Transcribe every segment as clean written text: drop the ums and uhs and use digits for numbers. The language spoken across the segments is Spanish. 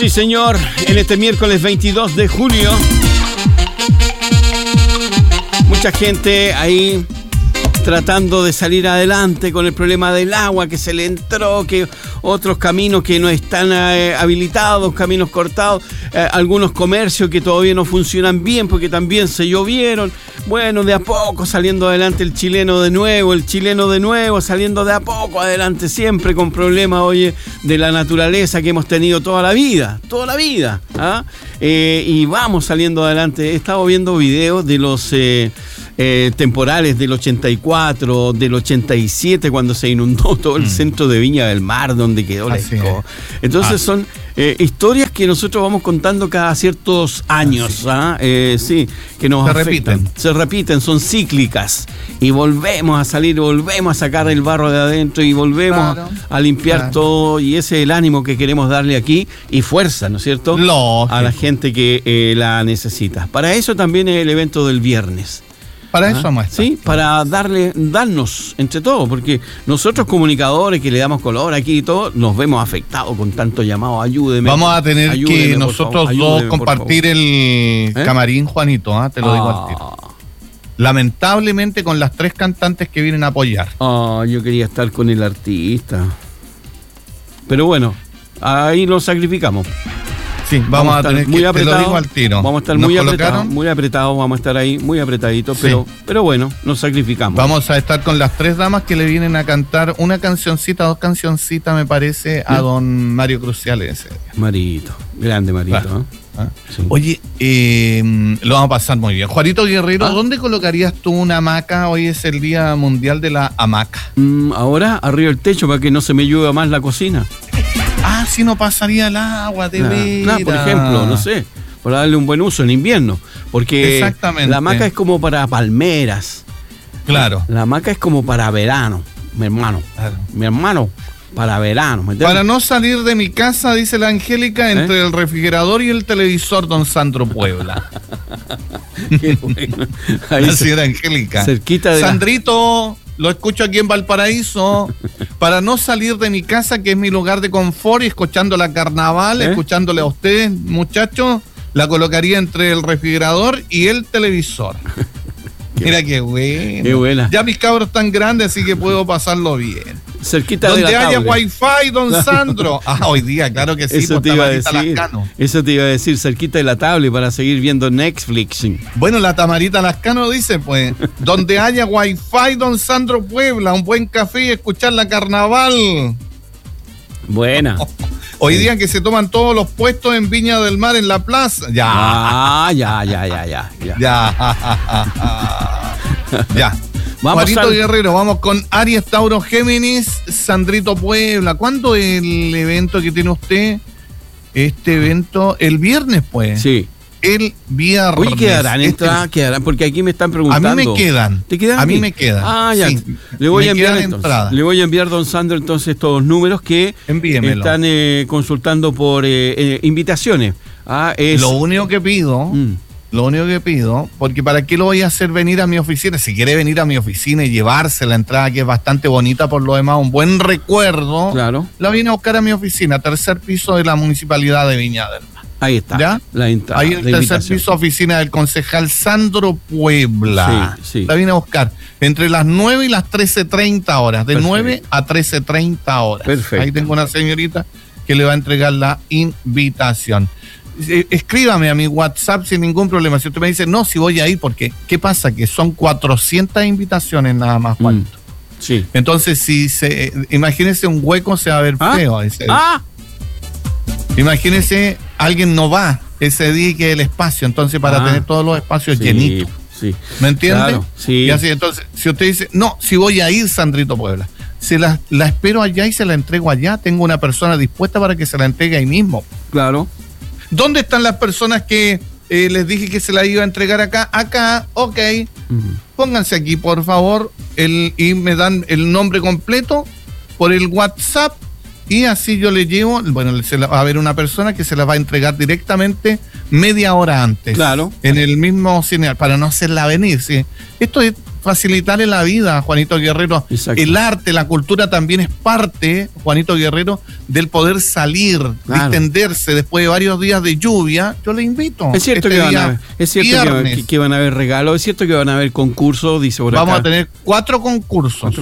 Sí, señor, en este miércoles 22 de julio, mucha gente ahí tratando de salir adelante con el problema del agua que se le entró, que otros caminos que no están habilitados, caminos cortados, algunos comercios que todavía no funcionan bien porque también se llovieron. Bueno, de a poco saliendo adelante el chileno de nuevo, saliendo de a poco adelante, siempre con problemas, oye, de la naturaleza que hemos tenido toda la vida, ¿ah? Y vamos saliendo adelante. He estado viendo videos de los temporales del 84, del 87, cuando se inundó todo el centro de Viña del Mar, donde quedó la escoba. Entonces son historias que nosotros vamos contando cada ciertos años, ¿ah? Sí, que nos afectan. Se repiten, son cíclicas. Y volvemos a salir, volvemos a sacar el barro de adentro y volvemos a limpiar todo. Y ese es el ánimo que queremos darle aquí y fuerza, ¿no es cierto? A la gente que la necesita. Para eso también es el evento del viernes. Para eso vamos a estar. Sí, para darnos entre todos, porque nosotros comunicadores que le damos color aquí y todo, nos vemos afectados con tanto llamado, ayúdeme. Vamos a tener que nosotros dos compartir el camarín, Juanito, te lo digo al tiro. Lamentablemente con las 3 cantantes que vienen a apoyar. Yo quería estar con el artista. Pero bueno, ahí lo sacrificamos. Sí, vamos a tener muy que, apretado, te lo digo al tiro. Vamos a estar muy apretados, vamos a estar ahí muy apretaditos, pero bueno, nos sacrificamos. Vamos a estar con las 3 damas que le vienen a cantar una cancioncita, 2 cancioncitas, me parece, a don Mario Cruciales. Marito, grande Marito. Sí. Oye, lo vamos a pasar muy bien. Juanito Guerrero, ¿dónde colocarías tú una hamaca? Hoy es el Día Mundial de la Hamaca. Ahora, arriba del techo, para que no se me llueva más la cocina. Si no pasaría el agua, de veras. Por ejemplo, no sé, para darle un buen uso en invierno. Porque la hamaca es como para palmeras. Claro. La hamaca es como para verano, mi hermano. Claro. Mi hermano, para verano. Para no salir de mi casa, dice la Angélica, entre el refrigerador y el televisor, don Sandro Puebla. Qué bueno. Ahí la señora Angélica. Cerquita de Sandrito... Lo escucho aquí en Valparaíso, para no salir de mi casa, que es mi lugar de confort, y escuchando la carnaval, escuchándole a ustedes, muchachos, la colocaría entre el refrigerador y el televisor. Mira qué bueno. Qué buena. Ya mis cabros están grandes, así que puedo pasarlo bien. Cerquita donde de la haya tablet. Wi-Fi, don Sandro. Hoy día, claro que sí. Eso te iba a decir, cerquita de la tablet para seguir viendo Netflix. Bueno, la Tamarita Lascano dice, pues, donde haya Wi-Fi, don Sandro Puebla, un buen café y escuchar la carnaval. Buena. Hoy día que se toman todos los puestos en Viña del Mar, en la plaza. Ya. Juanito Guerrero, vamos con Aries, Tauro, Géminis, Sandrito Puebla. ¿Cuándo es el evento que tiene usted? Este evento, el viernes, pues. Sí. El viernes. Oye, quedarán, porque aquí me están preguntando. A mí me quedan. ¿Te quedan? A mí me quedan. Ya. Sí. Le voy a enviar, don Sandro, entonces, estos los números que están consultando por invitaciones. Lo único que pido... Lo único que pido, porque ¿para qué lo voy a hacer venir a mi oficina? Si quiere venir a mi oficina y llevarse la entrada, que es bastante bonita por lo demás, un buen recuerdo, la vine a buscar a mi oficina, 3er piso de la Municipalidad de Viña del Mar. Ahí está, ¿ya? La entrada. Ahí en el 3er piso, oficina del concejal Sandro Puebla. Sí. La vine a buscar entre las 9 y las 13:30 horas, de 9 a 13:30 horas. Perfecto. Ahí tengo una señorita que le va a entregar la invitación. Escríbame a mi WhatsApp sin ningún problema. Si usted me dice, no, si voy a ir, porque ¿qué pasa? Que son 400 invitaciones nada más, Juanito. Sí. Entonces, imagínese un hueco, se va a ver feo ese día. Imagínese, alguien no va ese día y que el espacio, entonces para tener todos los espacios llenitos. Sí. ¿Me entiende? Claro, sí. Y así, entonces, si usted dice, no, si voy a ir, Sandrito Puebla, se la espero allá y se la entrego allá. Tengo una persona dispuesta para que se la entregue ahí mismo. Claro. ¿Dónde están las personas que les dije que se la iba a entregar acá? Acá, ok. Pónganse aquí, por favor, y me dan el nombre completo por el WhatsApp, y así yo le llevo, bueno, va a haber una persona que se la va a entregar directamente media hora antes. Claro. En el mismo cine, para no hacerla venir, ¿sí? Esto es facilitarle la vida, Juanito Guerrero. Exacto. El arte, la cultura también es parte, Juanito Guerrero, del poder salir, distenderse después de varios días de lluvia. Yo le invito. Es cierto que van a haber regalos, es cierto que van a haber concursos, dice por acá. Vamos a tener 4 concursos.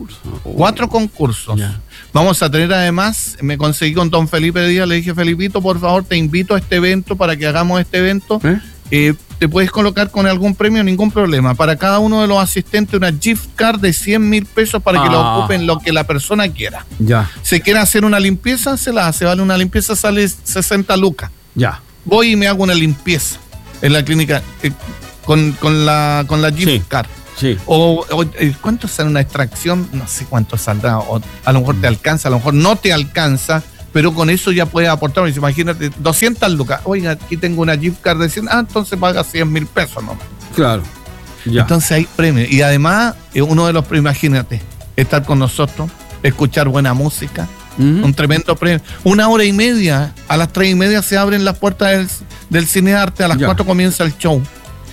4 concursos. Ya. Vamos a tener además, me conseguí con don Felipe Díaz, le dije, Felipito, por favor, te invito a este evento para que hagamos este evento. Te puedes colocar con algún premio, ningún problema. Para cada uno de los asistentes una gift card de 100.000 pesos para que lo ocupen lo que la persona quiera. Ya. Si quiere hacer una limpieza, se la hace. Vale, una limpieza sale 60 lucas. Ya. Voy y me hago una limpieza en la clínica con la gift card. Sí. O ¿cuánto sale una extracción? No sé cuánto saldrá. O a lo mejor te alcanza, a lo mejor no te alcanza, pero con eso ya puedes aportar. Imagínate, 200 lucas. Oiga, aquí tengo una gift card de 100. Entonces paga 100.000 pesos nomás. Claro. Ya. Entonces hay premios. Y además, uno de los premios, imagínate, estar con nosotros, escuchar buena música. Un tremendo premio. 1 hora y media. A las 3:30 se abren las puertas del Cinearte. A las 4 comienza el show.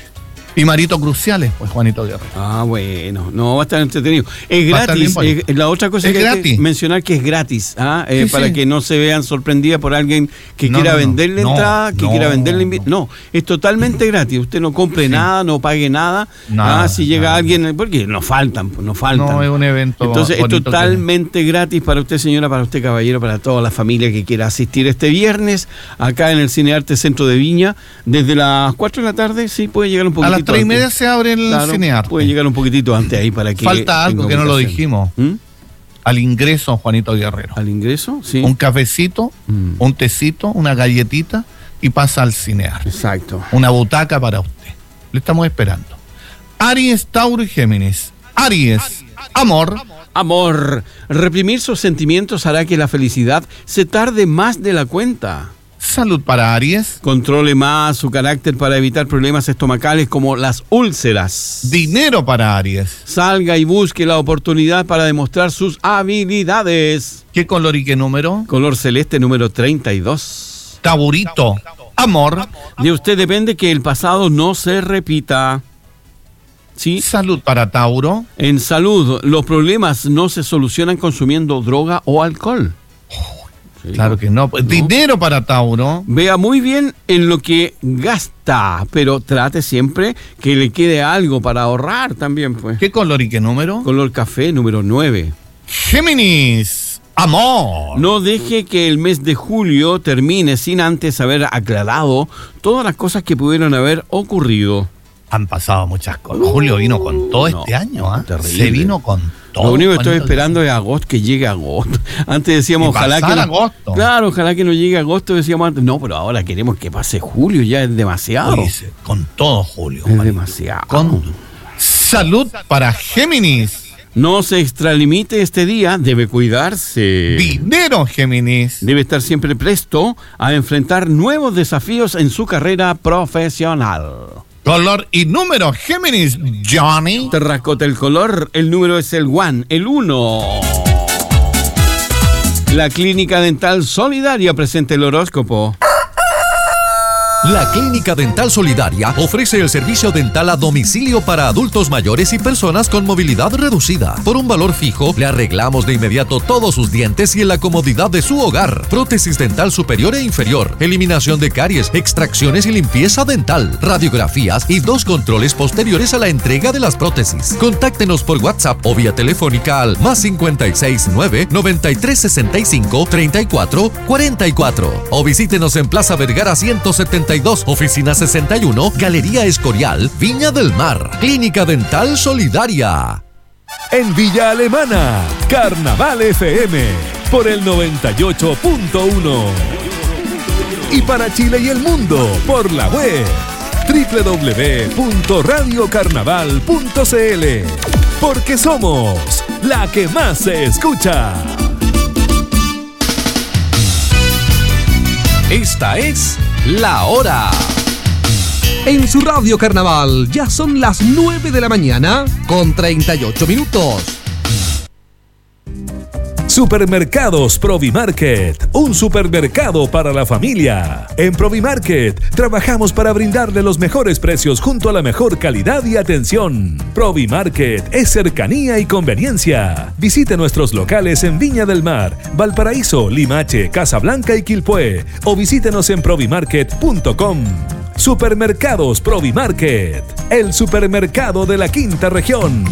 Y Marito Cruciales, pues, Juanito Guerrero. Bueno, no, va a estar entretenido. Es gratis. La otra cosa es que hay que mencionar que es gratis, para que no se vean sorprendidas por alguien que quiera venderle entrada, que quiera venderle No, es totalmente gratis. Usted no compre nada, no pague nada. Si llega alguien, porque nos faltan. No, es un evento. Entonces es totalmente gratis para usted, señora, para usted, caballero, para toda la familia que quiera asistir este viernes acá en el Cinearte Centro de Viña, desde las 4 de la tarde, sí, puede llegar un poquito. A las 3:30 se abre el Cinearte. Puede llegar un poquitito antes ahí para que... Falta algo que no lo dijimos. Al ingreso, Juanito Guerrero. ¿Al ingreso? Sí. Un cafecito, un tecito, una galletita y pasa al Cinearte. Exacto. Una butaca para usted. Le estamos esperando. Aries, Tauro y Géminis. Aries, amor. Amor. Reprimir sus sentimientos hará que la felicidad se tarde más de la cuenta. Salud para Aries. Controle más su carácter para evitar problemas estomacales como las úlceras. Dinero para Aries. Salga y busque la oportunidad para demostrar sus habilidades. ¿Qué color y qué número? Color celeste número 32. Taurito. Amor. De usted depende que el pasado no se repita. ¿Sí? Salud para Tauro. En salud, los problemas no se solucionan consumiendo droga o alcohol. Sí, claro que no. Dinero para Tauro. Vea muy bien en lo que gasta, pero trate siempre que le quede algo para ahorrar también, pues. ¿Qué color y qué número? Color café número 9. Géminis, amor. No deje que el mes de julio termine sin antes haber aclarado todas las cosas que pudieron haber ocurrido. Han pasado muchas cosas. Julio vino con todo este año, ¿eh? Se vino con todo. Lo único que estoy esperando es agosto, que llegue agosto. Antes decíamos, ojalá que agosto. Claro, ojalá que no llegue agosto, decíamos antes. No, pero ahora queremos que pase julio, ya es demasiado. Oye, con todo julio. Es demasiado. Con salud para Géminis. No se extralimite este día, debe cuidarse. Dinero, Géminis. Debe estar siempre presto a enfrentar nuevos desafíos en su carrera profesional. Color y número, Géminis, Johnny. Terracota el color, el número es el 1. La Clínica Dental Solidaria presenta el horóscopo. La Clínica Dental Solidaria ofrece el servicio dental a domicilio para adultos mayores y personas con movilidad reducida. Por un valor fijo, le arreglamos de inmediato todos sus dientes y en la comodidad de su hogar. Prótesis dental superior e inferior, eliminación de caries, extracciones y limpieza dental, radiografías y 2 controles posteriores a la entrega de las prótesis. Contáctenos por WhatsApp o vía telefónica al +56 9 93 65 34 44 o visítenos en Plaza Vergara 172, Oficina 61, Galería Escorial, Viña del Mar. Clínica Dental Solidaria. En Villa Alemana, Carnaval FM, por el 98.1. Y para Chile y el mundo, por la web, www.radiocarnaval.cl. Porque somos la que más se escucha. Esta es La Hora. En su Radio Carnaval ya son las 9 de la mañana con 38 minutos. Supermercados Provimarket, un supermercado para la familia. En Provimarket trabajamos para brindarle los mejores precios junto a la mejor calidad y atención. Provimarket es cercanía y conveniencia. Visite nuestros locales en Viña del Mar, Valparaíso, Limache, Casablanca y Quilpué o visítenos en provimarket.com. Supermercados Provimarket, el supermercado de la quinta región.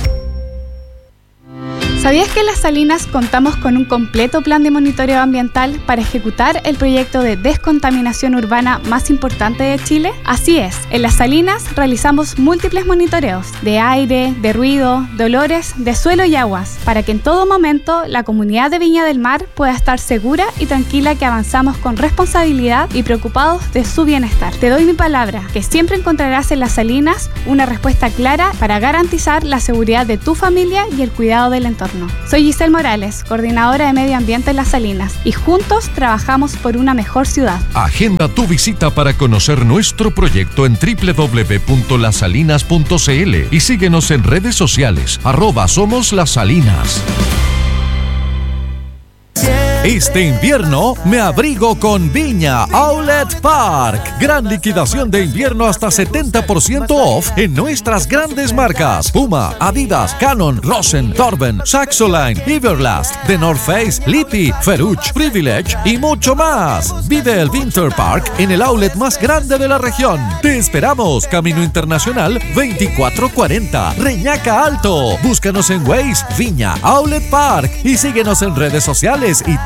¿Sabías que en Las Salinas contamos con un completo plan de monitoreo ambiental para ejecutar el proyecto de descontaminación urbana más importante de Chile? Así es, en Las Salinas realizamos múltiples monitoreos de aire, de ruido, de olores, de suelo y aguas, para que en todo momento la comunidad de Viña del Mar pueda estar segura y tranquila que avanzamos con responsabilidad y preocupados de su bienestar. Te doy mi palabra, que siempre encontrarás en Las Salinas una respuesta clara para garantizar la seguridad de tu familia y el cuidado del entorno. Soy Giselle Morales, coordinadora de Medio Ambiente en Las Salinas, y juntos trabajamos por una mejor ciudad. Agenda tu visita para conocer nuestro proyecto en www.lasalinas.cl y síguenos en redes sociales, @SomosLasSalinas. Este invierno me abrigo con Viña Outlet Park. Gran liquidación de invierno hasta 70% off en nuestras grandes marcas: Puma, Adidas, Canon, Rosen, Torben, Saxoline, Everlast, The North Face, Lippy, Ferruch, Privilege y mucho más. Vive el Winter Park en el outlet más grande de la región. Te esperamos, Camino Internacional 2440, Reñaca Alto. Búscanos en Waze, Viña Outlet Park, y síguenos en redes sociales y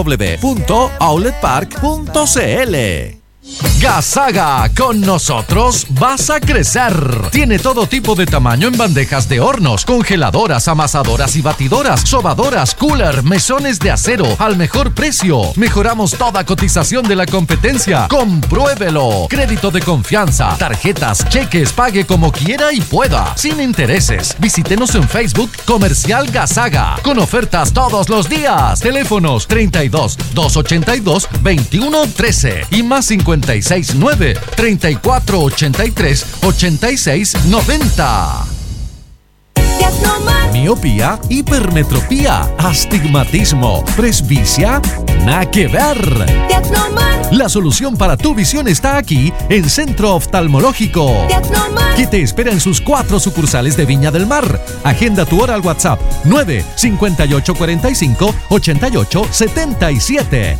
www.outletpark.cl. Gasaga, con nosotros vas a crecer. Tiene todo tipo de tamaño en bandejas de hornos, congeladoras, amasadoras y batidoras, sobadoras, cooler, mesones de acero al mejor precio. Mejoramos toda cotización de la competencia. Compruébelo. Crédito de confianza, tarjetas, cheques, pague como quiera y pueda, sin intereses. Visítenos en Facebook, Comercial Gasaga, con ofertas todos los días. Teléfonos 32 282 2113 y más 569 3483 8690. Miopía, hipermetropía, astigmatismo, presbicia, nada que ver. La solución para tu visión está aquí en Centro Oftalmológico, que te espera en sus 4 sucursales de Viña del Mar. Agenda tu hora al WhatsApp 95845 8877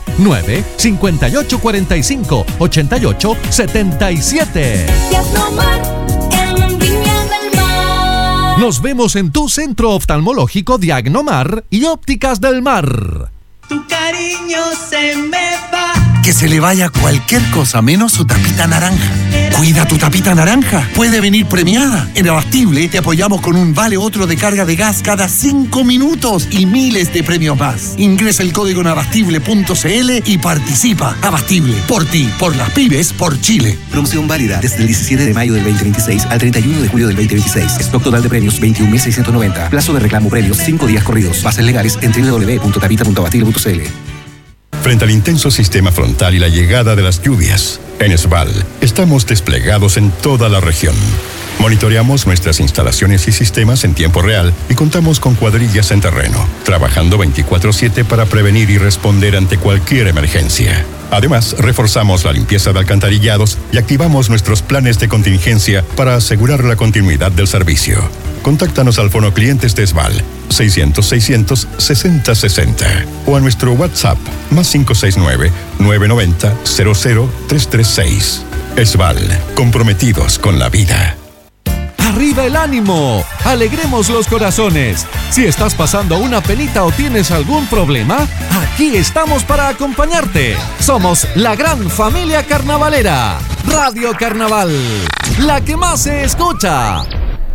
95845 8877. Nos vemos en tu Centro Oftalmológico Diagnomar y Ópticas del Mar. Tu cariño se me va. Que se le vaya cualquier cosa menos su tapita naranja. Cuida tu tapita naranja. Puede venir premiada. En Abastible te apoyamos con un vale otro de carga de gas cada 5 minutos y miles de premios más. Ingresa el código en abastible.cl y participa. Abastible, por ti, por las pymes, por Chile. Promoción válida desde el 17 de mayo del 2026 al 31 de julio del 2026. Stock total de premios 21.690. Plazo de reclamo premios 5 días corridos. Bases legales en www.tapita.abastible.cl. Frente al intenso sistema frontal y la llegada de las lluvias, en Esval estamos desplegados en toda la región. Monitoreamos nuestras instalaciones y sistemas en tiempo real y contamos con cuadrillas en terreno, trabajando 24/7 para prevenir y responder ante cualquier emergencia. Además, reforzamos la limpieza de alcantarillados y activamos nuestros planes de contingencia para asegurar la continuidad del servicio. Contáctanos al Fono Clientes de Esval 600-600-6060 o a nuestro WhatsApp +569 990 00336. Esval, comprometidos con la vida. ¡Arriba el ánimo! ¡Alegremos los corazones! Si estás pasando una penita o tienes algún problema, aquí estamos para acompañarte. Somos la gran familia carnavalera. Radio Carnaval, la que más se escucha.